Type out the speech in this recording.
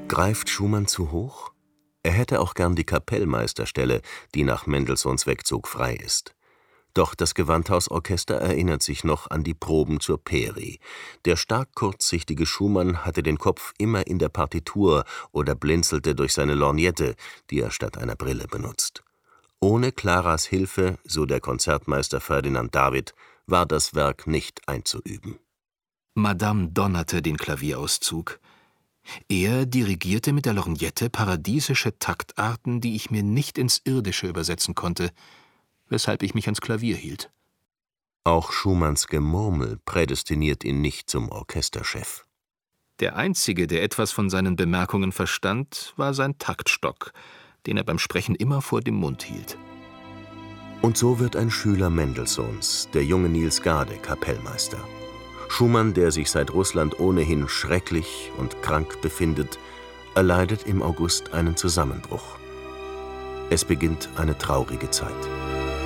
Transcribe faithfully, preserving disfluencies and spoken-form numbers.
Greift Schumann zu hoch? Er hätte auch gern die Kapellmeisterstelle, die nach Mendelssohns Wegzug frei ist. Doch das Gewandhausorchester erinnert sich noch an die Proben zur Peri. Der stark kurzsichtige Schumann hatte den Kopf immer in der Partitur oder blinzelte durch seine Lorgnette, die er statt einer Brille benutzt. Ohne Claras Hilfe, so der Konzertmeister Ferdinand David, war das Werk nicht einzuüben. Madame donnerte den Klavierauszug. Er dirigierte mit der Lorgnette paradiesische Taktarten, die ich mir nicht ins Irdische übersetzen konnte, weshalb ich mich ans Klavier hielt. Auch Schumanns Gemurmel prädestiniert ihn nicht zum Orchesterchef. Der Einzige, der etwas von seinen Bemerkungen verstand, war sein Taktstock, den er beim Sprechen immer vor dem Mund hielt. Und so wird ein Schüler Mendelssohns, der junge Niels Gade, Kapellmeister. Schumann, der sich seit Russland ohnehin schrecklich und krank befindet, erleidet im August einen Zusammenbruch. Es beginnt eine traurige Zeit.